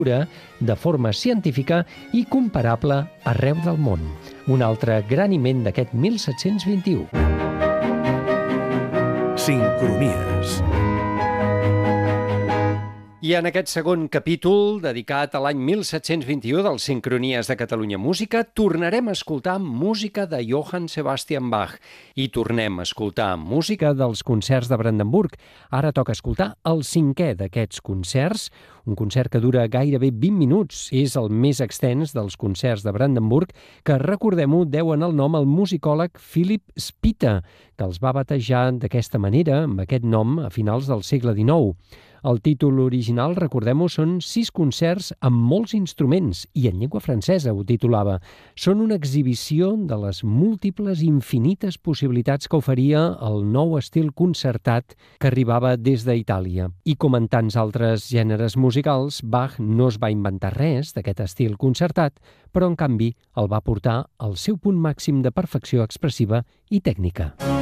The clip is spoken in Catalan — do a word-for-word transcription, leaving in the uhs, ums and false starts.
de forma científica i comparable arreu del món. Un altre graniment d'aquest mil set-cents vint-i-u. Sincronies. I en aquest segon capítol, dedicat a l'any mil set-cents vint-i-u dels Sincronies de Catalunya Música, tornarem a escoltar música de Johann Sebastian Bach i tornem a escoltar música dels concerts de Brandenburg. Ara toca escoltar el cinquè d'aquests concerts, un concert que dura gairebé vint minuts. És el més extens dels concerts de Brandenburg, que, recordem-ho, deuen el nom al musicòleg Philipp Spitta, que els va batejar d'aquesta manera, amb aquest nom, a finals del segle dinou. El títol original, recordem-ho, són sis concerts amb molts instruments i en llengua francesa ho titulava. Són una exhibició de les múltiples i infinites possibilitats que oferia el nou estil concertat que arribava des d'Itàlia. I com en tants altres gèneres musicals, Bach no es va inventar res d'aquest estil concertat, però en canvi el va portar al seu punt màxim de perfecció expressiva i tècnica.